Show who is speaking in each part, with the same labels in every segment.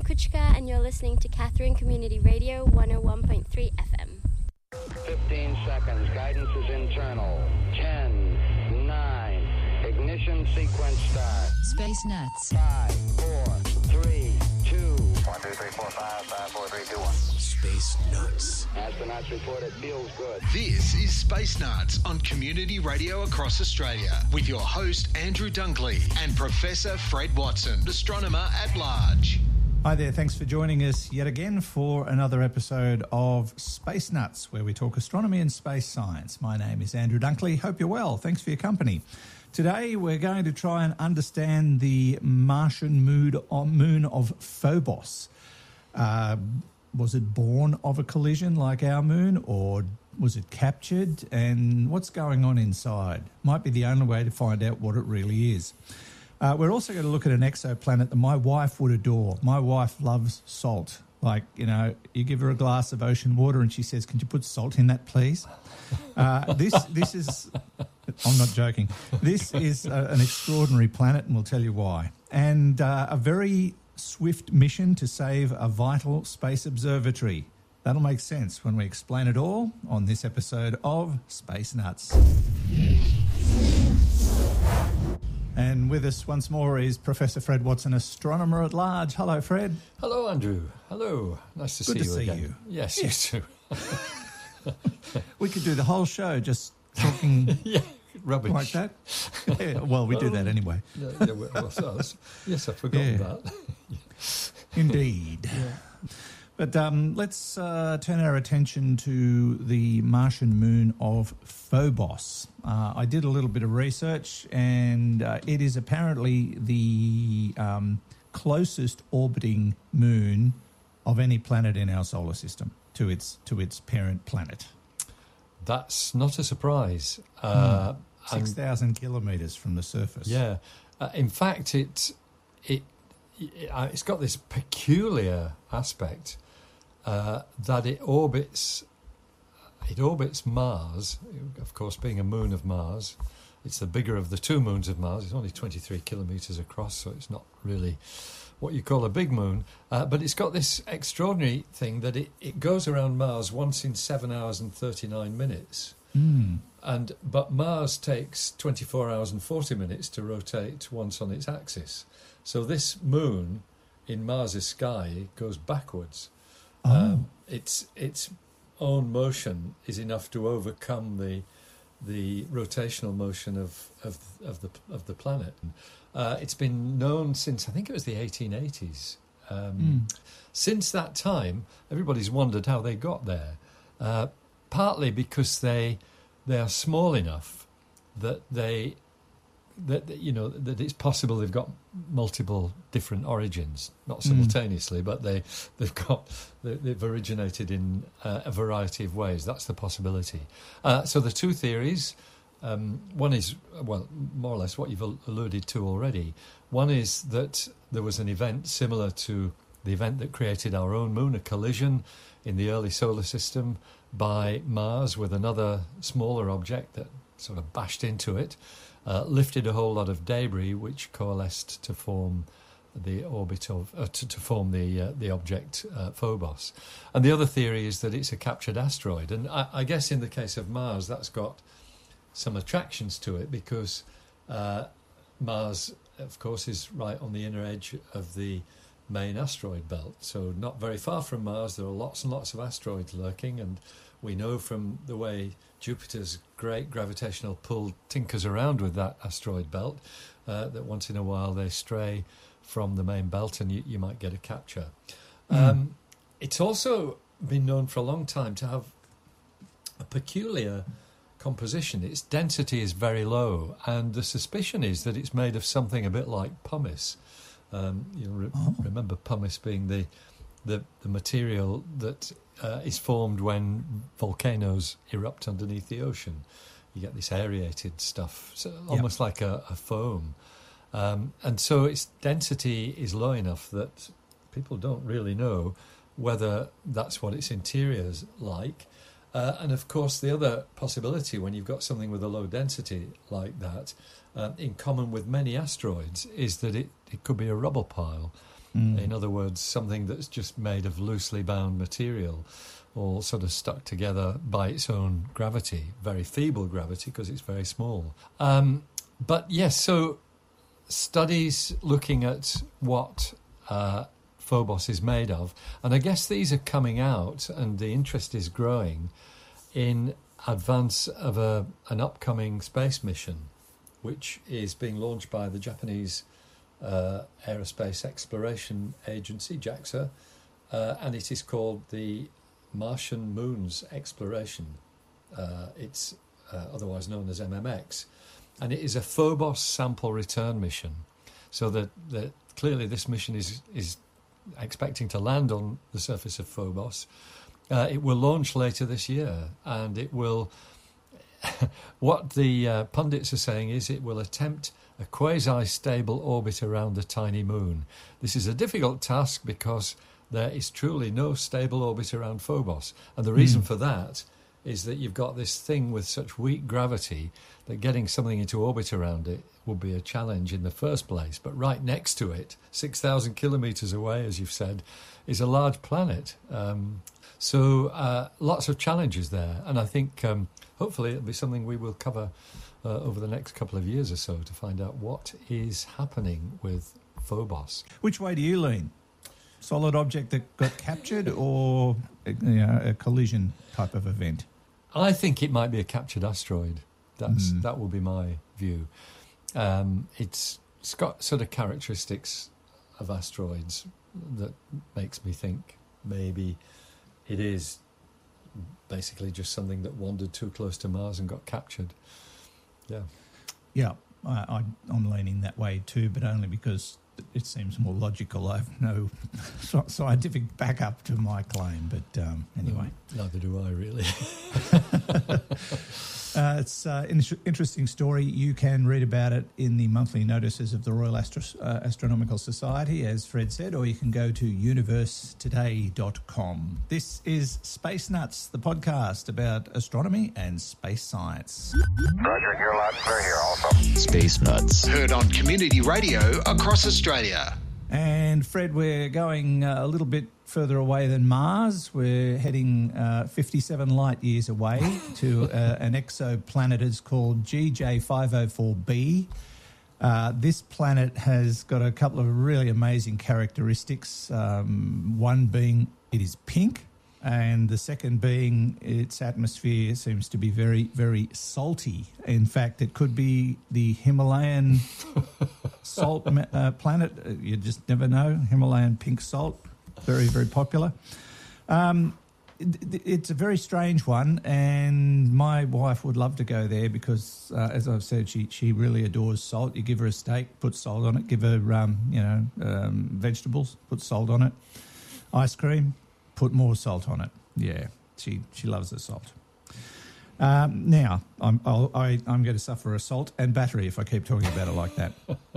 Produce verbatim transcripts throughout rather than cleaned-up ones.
Speaker 1: Kuchka, and you're listening to Catherine Community Radio one oh one point three F M.
Speaker 2: fifteen seconds. Guidance is internal. ten, nine, ignition sequence start.
Speaker 3: Space Nuts.
Speaker 2: five, four, three, two. one, two, three, four, five, five, four, three, two, one.
Speaker 4: Space Nuts.
Speaker 2: Astronauts report it feels good.
Speaker 4: This is Space Nuts on Community Radio across Australia with your host Andrew Dunkley and Professor Fred Watson, astronomer at large.
Speaker 5: Hi there, thanks for joining us yet again for another episode of Space Nuts, where we talk astronomy and space science. My name is Andrew Dunkley. Hope you're well. Thanks for your company. Today we're going to try and understand the Martian moon of Phobos. Uh, was it born of a collision like our moon, or was it captured? And what's going on inside? Might be the only way to find out what it really is. Uh, we're also going to look at an exoplanet that my wife would adore. My wife loves salt. Like, you know, you give her a glass of ocean water and she says, "Can you put salt in that, please?" Uh, this this is, I'm not joking, this is a, an extraordinary planet, and we'll tell you why. And uh, a very swift mission to save a vital space observatory. That'll make sense when we explain it all on this episode of Space Nuts. And with us once more is Professor Fred Watson, astronomer at large. Hello, Fred.
Speaker 6: Hello, Andrew. Hello. Nice to
Speaker 5: Good
Speaker 6: see
Speaker 5: to
Speaker 6: you
Speaker 5: see
Speaker 6: again.
Speaker 5: you.
Speaker 6: Yes,
Speaker 5: Yes.
Speaker 6: you too.
Speaker 5: We could do the whole show just talking
Speaker 6: yeah, rubbish.
Speaker 5: like that. Yeah, well, we do that anyway.
Speaker 6: Yeah, yeah, well, well, so that's- yes, I've forgotten
Speaker 5: Yeah.
Speaker 6: that.
Speaker 5: Indeed. But um, let's uh, turn our attention to the Martian moon of Phobos. Uh, I did a little bit of research, and uh, it is apparently the um, closest orbiting moon of any planet in our solar system to its to its parent planet.
Speaker 6: That's not a surprise. Uh,
Speaker 5: Mm. Six thousand kilometres from the surface.
Speaker 6: Yeah. Uh, in fact, it, it, it, uh, it's got this peculiar aspect uh, that it orbits it orbits Mars, of course, being a moon of Mars. It's the bigger of the two moons of Mars. It's only twenty-three kilometres across, so it's not really what you call a big moon. Uh, but it's got this extraordinary thing that it, it goes around Mars once in seven hours and thirty-nine minutes.
Speaker 5: Mm.
Speaker 6: And but Mars takes twenty-four hours and forty minutes to rotate once on its axis. So this moon in Mars's sky goes backwards.
Speaker 5: Oh.
Speaker 6: Um, its its own motion is enough to overcome the the rotational motion of of, of the of the planet. Uh, it's been known since I think it was the eighteen eighties. Um,
Speaker 5: Mm.
Speaker 6: Since that time, everybody's wondered how they got there. Uh, partly because they they are small enough that they that that, you know that it's possible they've got multiple different origins, not simultaneously, mm. but they they've got they, they've originated in uh, a variety of ways. That's the possibility. Uh, so the two theories, um, one is well more or less what you've alluded to already. One is that there was an event similar to the event that created our own moon, a collision in the early solar system by Mars with another smaller object that sort of bashed into it, uh, lifted a whole lot of debris which coalesced to form the orbit of uh, to, to form the uh, the object uh, Phobos. And the other theory is that it's a captured asteroid. And I, I guess in the case of Mars, that's got some attractions to it because uh, Mars, of course, is right on the inner edge of the main asteroid belt, so not very far from Mars there are lots and lots of asteroids lurking, and we know from the way Jupiter's great gravitational pull tinkers around with that asteroid belt uh, that once in a while they stray from the main belt and you, you might get a capture. Mm. Um, it's also been known for a long time to have a peculiar composition. Its density is very low, and the suspicion is that it's made of something a bit like pumice. Um, you re- oh. remember pumice being the, the the material that uh, is formed when volcanoes erupt underneath the ocean. You get this aerated stuff, so almost yep. like a, a foam. Um, and so its density is low enough that people don't really know whether that's what its interior is like. Uh, and of course, the other possibility when you've got something with a low density like that, uh, in common with many asteroids, is that it, it could be a rubble pile.
Speaker 5: Mm.
Speaker 6: In other words, something that's just made of loosely bound material, all sort of stuck together by its own gravity, very feeble gravity because it's very small. Um, but yes, so studies looking at what uh, Phobos is made of, and I guess these are coming out and the interest is growing in advance of a, an upcoming space mission, which is being launched by the Japanese uh, Aerospace Exploration Agency, JAXA, uh, and it is called the Martian Moons Exploration. Uh, it's uh, otherwise known as M M X, and it is a Phobos sample return mission. So that, that clearly this mission is is expecting to land on the surface of Phobos. Uh, it will launch later this year, and it will. What the uh, pundits are saying is it will attempt a quasi-stable orbit around the tiny moon. This is a difficult task because there is truly no stable orbit around Phobos, and the reason mm. for that is that you've got this thing with such weak gravity that getting something into orbit around it will be a challenge in the first place. But right next to it, six thousand kilometres away, as you've said, is a large planet. Um, so uh, lots of challenges there. And I think um, hopefully it'll be something we will cover uh, over the next couple of years or so to find out what is happening with Phobos.
Speaker 5: Which way do you lean? Solid object that got captured or you know, a collision type of event?
Speaker 6: I think it might be a captured asteroid. That's
Speaker 5: Mm.
Speaker 6: That will be my view. Um, it's, it's got sort of characteristics of asteroids that makes me think maybe it is basically just something that wandered too close to Mars and got captured. Yeah.
Speaker 5: Yeah, I, I, I'm leaning that way too, but only because it seems more logical. I have no scientific backup to my claim, but um, anyway.
Speaker 6: No, neither do I, really.
Speaker 5: Uh, it's an uh, in- interesting story. You can read about it in the monthly notices of the Royal Astro- uh, Astronomical Society, as Fred said, or you can go to universe today dot com. This is Space Nuts, the podcast about astronomy and space science.
Speaker 2: Roger, you're loud and clear here also.
Speaker 4: Space Nuts. Heard on Community Radio across Australia.
Speaker 5: And Fred, we're going uh, a little bit further away than Mars. We're heading uh, fifty-seven light years away to uh, an exoplanet. It's called G J five oh four b. Uh, this planet has got a couple of really amazing characteristics. Um, one being it is pink, and the second being its atmosphere seems to be very, very salty. In fact, it could be the Himalayan salt uh, planet. You just never know. Himalayan pink salt, very, very popular. Um, it, it's a very strange one, and my wife would love to go there because, uh, as I've said, she she really adores salt. You give her a steak, put salt on it. Give her, um, you know, um, vegetables, put salt on it. Ice cream, put more salt on it. Yeah, she she loves the salt. Um, now, I'm I'll, I, I'm going to suffer assault and battery if I keep talking about it like that.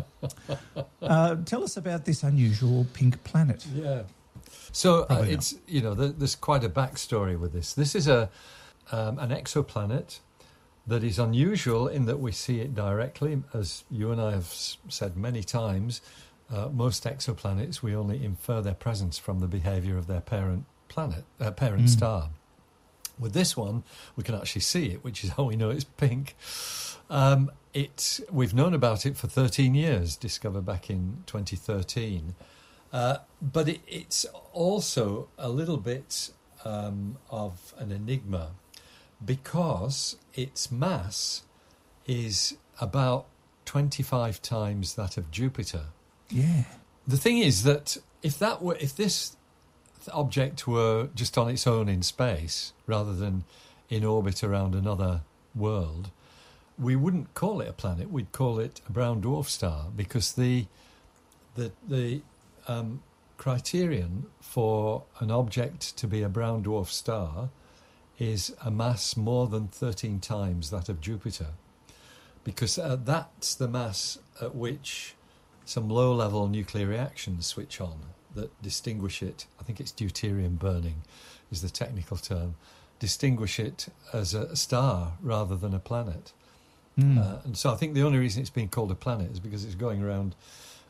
Speaker 5: Uh, tell us about this unusual pink planet.
Speaker 6: Yeah. So uh,
Speaker 5: Probably
Speaker 6: it's, you know, there, there's quite a backstory with this. This is a um, an exoplanet that is unusual in that we see it directly. As you and I have s- said many times, uh, most exoplanets, we only infer their presence from the behaviour of their parent planet, uh, parent
Speaker 5: Mm.
Speaker 6: star. With this one, we can actually see it, which is how we know it's pink. Um, it we've known about it for thirteen years, discovered back in twenty thirteen. Uh, but it, it's also a little bit um, of an enigma because its mass is about twenty-five times that of Jupiter.
Speaker 5: Yeah.
Speaker 6: The thing is that if that were if this object were just on its own in space rather than in orbit around another world, we wouldn't call it a planet. We'd call it a brown dwarf star because the the the um, criterion for an object to be a brown dwarf star is a mass more than thirteen times that of Jupiter, because uh, that's the mass at which some low-level nuclear reactions switch on that distinguish it. I think it's deuterium burning is the technical term. Distinguish it as a star rather than a planet.
Speaker 5: Mm.
Speaker 6: Uh, and so I think the only reason it's being called a planet is because it's going around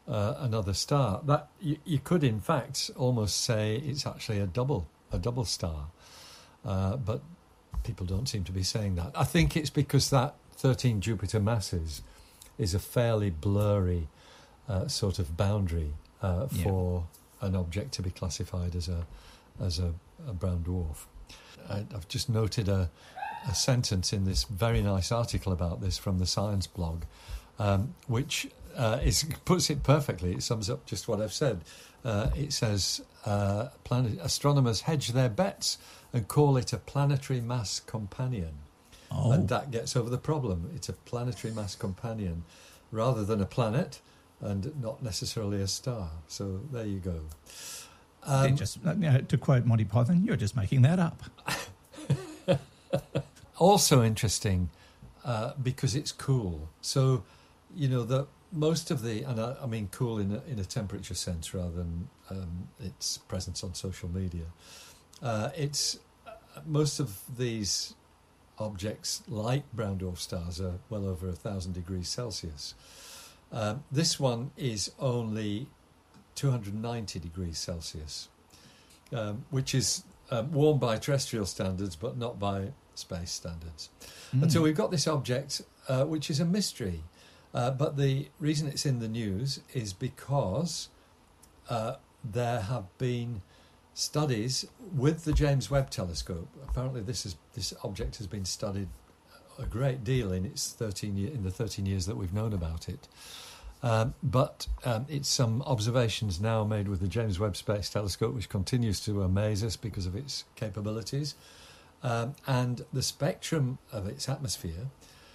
Speaker 6: uh, another star. That you, you could, in fact, almost say it's actually a double, a double star. Uh, but people don't seem to be saying that. I think it's because that thirteen Jupiter masses is a fairly blurry uh, sort of boundary uh, for yeah. an object to be classified as a as a, a brown dwarf. I, I've just noted a, a sentence in this very nice article about this from the Science blog, um, which uh, is puts it perfectly. It sums up just what I've said. Uh, it says, uh, planet, astronomers hedge their bets and call it a planetary mass companion.
Speaker 5: Oh.
Speaker 6: And that gets over the problem. It's a planetary mass companion rather than a planet and not necessarily a star. So there you go. Um,
Speaker 5: just, you know, to quote Monty Python, you're just making that up.
Speaker 6: Also interesting uh, because it's cool. So, you know, the most of the, and I, I mean cool in a, in a temperature sense rather than um, its presence on social media. Uh, it's uh, most of these objects, like brown dwarf stars, are well over a thousand degrees Celsius. Um, this one is only two hundred ninety degrees Celsius, um, which is um, warm by terrestrial standards, but not by space standards. Mm. And so we've got this object, uh, which is a mystery. Uh, but the reason it's in the news is because uh, there have been studies with the James Webb Telescope. Apparently, this is this object has been studied a great deal in its thirteen year, in the thirteen years that we've known about it. Um, but um, it's some observations now made with the James Webb Space Telescope, which continues to amaze us because of its capabilities, um, and the spectrum of its atmosphere.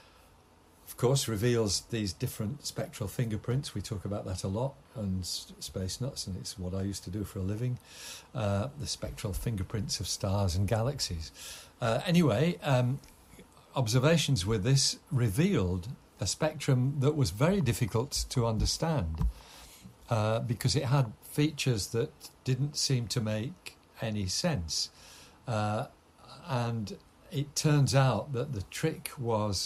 Speaker 6: Of course, reveals these different spectral fingerprints. We talk about that a lot on Space Nuts, and it's what I used to do for a living. Uh, the spectral fingerprints of stars and galaxies. Uh, anyway, um, observations with this revealed a spectrum that was very difficult to understand uh, because it had features that didn't seem to make any sense. Uh, and it turns out that the trick was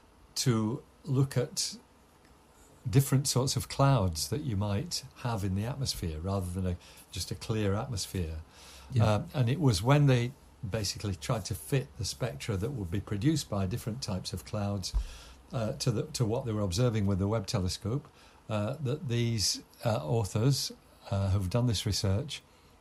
Speaker 6: to look at different sorts of clouds that you might have in the atmosphere rather than a, just a clear atmosphere. Yeah. Um, and it was when they basically tried to fit the spectra that would be produced by different types of clouds uh, to, the, to what they were observing with the Webb telescope uh, that these uh, authors uh, who've done this research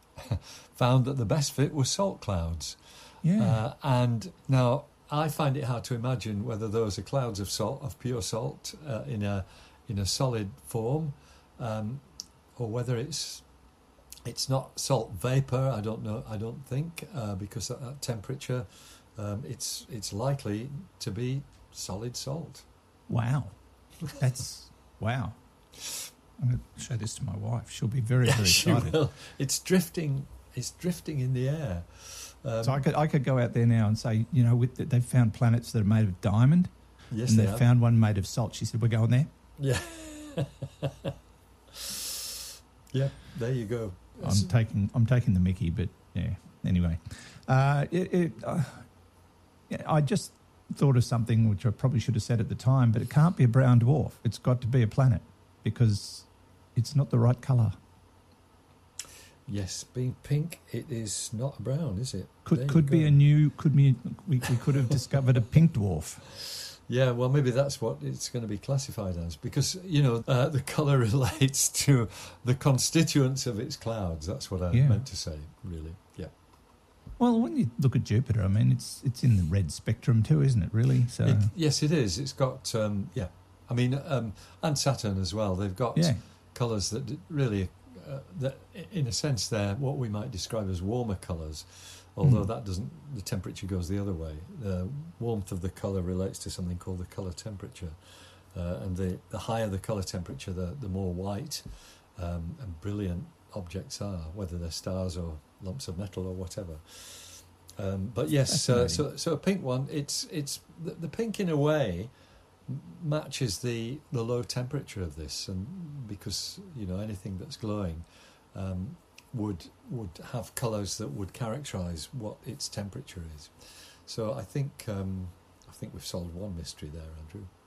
Speaker 6: found that the best fit was salt clouds.
Speaker 5: Yeah.
Speaker 6: Uh, and now I find it hard to imagine whether those are clouds of salt, of pure salt, uh, in a in a solid form, um, or whether it's it's not salt vapor. I don't know. I don't think uh, because at that temperature, um, it's it's likely to be solid salt.
Speaker 5: Wow, that's wow. I'm going to show this to my wife. She'll be very very excited.
Speaker 6: Will. It's drifting. It's drifting in the air. Um,
Speaker 5: so I could I could go out there now and say, you know, with the, they've found planets that are made of diamond,
Speaker 6: yes,
Speaker 5: and
Speaker 6: they
Speaker 5: they've
Speaker 6: have.
Speaker 5: found one made of salt. She said, "We're going there."
Speaker 6: Yeah, yeah. There you go.
Speaker 5: I'm taking I'm taking the Mickey, but yeah. Anyway, uh, it, it, uh, yeah, I just thought of something which I probably should have said at the time, but it can't be a brown dwarf. It's got to be a planet because it's not the right colour.
Speaker 6: Yes, being pink, it is not brown, is it?
Speaker 5: Could could be a new could be we we could have discovered a pink dwarf.
Speaker 6: Yeah, well, maybe that's what it's going to be classified as because you know uh, the colour relates to the constituents of its clouds. That's what I
Speaker 5: Yeah.
Speaker 6: meant to say. Really, yeah.
Speaker 5: Well, when you look at Jupiter, I mean, it's it's in the red spectrum too, isn't it? Really? So
Speaker 6: It, yes, it is. It's got um, yeah. I mean, um, and Saturn as well. They've got
Speaker 5: yeah,
Speaker 6: colours that d- really. Uh, that, in a sense, they're what we might describe as warmer colours, although
Speaker 5: Mm.
Speaker 6: that doesn't. The temperature goes the other way. The warmth of the colour relates to something called the colour temperature, uh, and the, the higher the colour temperature, the the more white um, and brilliant objects are, whether they're stars or lumps of metal or whatever. Um, but yes, uh, so so a pink one. It's it's the, the pink in a way matches the, the low temperature of this, and because you know anything that's glowing um, would would have colours that would characterise what its temperature is. So I think um, I think we've solved one mystery there, Andrew.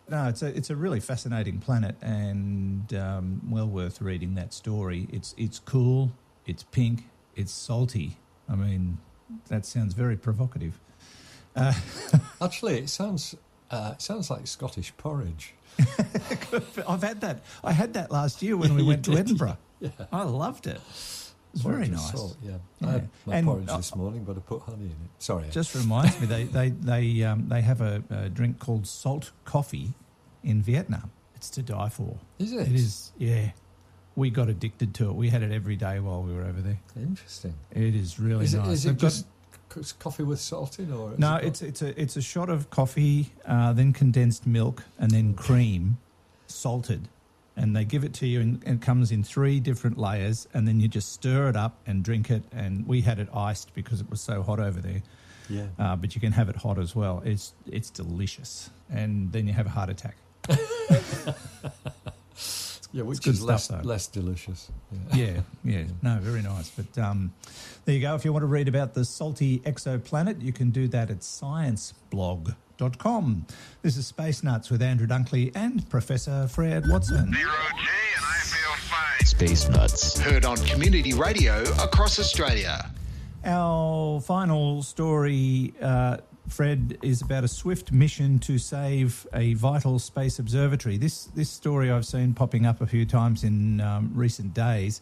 Speaker 5: No, it's a it's a really fascinating planet, and um, well worth reading that story. It's it's cool, it's pink, it's salty. I mean, that sounds very provocative. Uh,
Speaker 6: Actually, it sounds uh, it sounds like Scottish porridge.
Speaker 5: I've had that. I had that last year when we
Speaker 6: You
Speaker 5: went to
Speaker 6: did,
Speaker 5: Edinburgh.
Speaker 6: Yeah.
Speaker 5: I loved it. It was very
Speaker 6: Porridge with
Speaker 5: nice.
Speaker 6: Salt, yeah.
Speaker 5: Yeah.
Speaker 6: I had my
Speaker 5: And,
Speaker 6: porridge
Speaker 5: uh,
Speaker 6: this morning, but I put honey in it. Sorry.
Speaker 5: Just reminds me, they they they um, they have a, a drink called salt coffee in Vietnam. It's to die for.
Speaker 6: Is it?
Speaker 5: It is. Yeah, we got addicted to it. We had it every day while we were over there.
Speaker 6: Interesting.
Speaker 5: It is really
Speaker 6: Is it,
Speaker 5: nice.
Speaker 6: is it
Speaker 5: They've got-
Speaker 6: just c- coffee with salt in, or is
Speaker 5: no?
Speaker 6: it got-
Speaker 5: It's it's a it's a shot of coffee, uh, then condensed milk, and then cream, salted. And they give it to you, and it comes in three different layers, and then you just stir it up and drink it. And we had it iced because it was so hot over there.
Speaker 6: yeah.
Speaker 5: Uh, but you can have it hot as well. It's it's delicious, and then you have a heart attack.
Speaker 6: Yeah, which
Speaker 5: good
Speaker 6: is less
Speaker 5: stuff, though.
Speaker 6: less delicious. Yeah.
Speaker 5: Yeah, yeah, no, very nice. But um, there you go. If you want to read about the salty exoplanet, you can do that at science blog dot com. This is Space Nuts with Andrew Dunkley and Professor Fred Watson.
Speaker 2: Zero G, and I feel fine.
Speaker 4: Space Nuts. Heard on community radio across Australia.
Speaker 5: Our final story, uh, Fred, is about a swift mission to save a vital space observatory. This this story I've seen popping up a few times in um, recent days,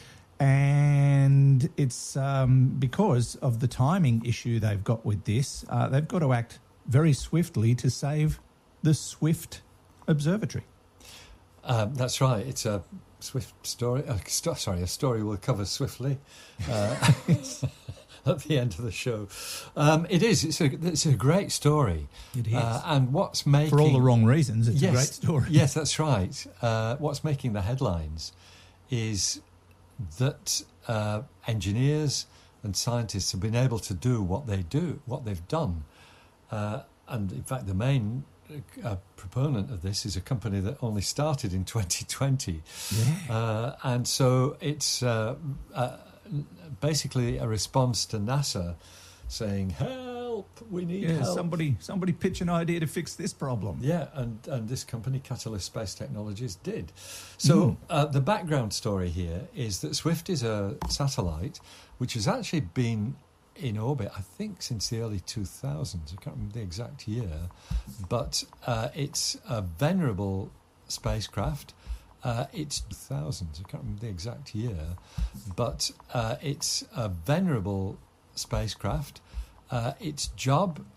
Speaker 5: and it's um, because of the timing issue they've got with this. Uh, they've got to act very swiftly to save the Swift Observatory.
Speaker 6: Um, that's right. It's a swift story. Uh, st- sorry, a story we'll cover swiftly uh, at the end of the show. Um, it is. It's a. It's a great story.
Speaker 5: It is.
Speaker 6: Uh, and what's making
Speaker 5: For all the wrong reasons, it's
Speaker 6: yes,
Speaker 5: a great story.
Speaker 6: Yes, that's right. Uh, what's making the headlines is that uh, engineers and scientists have been able to do what they do, what they've done. Uh, and in fact, the main uh, proponent of this is a company that only started in twenty twenty.
Speaker 5: Yeah.
Speaker 6: Uh, and so it's uh, uh, basically a response to NASA saying, help, we need
Speaker 5: Yeah,
Speaker 6: help.
Speaker 5: somebody somebody pitch an idea to fix this problem.
Speaker 6: Yeah, and, and this company, Catalyst Space Technologies, did. So uh, the background story here is that Swift is a satellite which has actually been in orbit, I think, since the early two thousands. I can't remember the exact year, but uh, it's a venerable spacecraft. Uh, it's two thousands. I can't remember the exact year, but uh, it's a venerable spacecraft. Uh, its job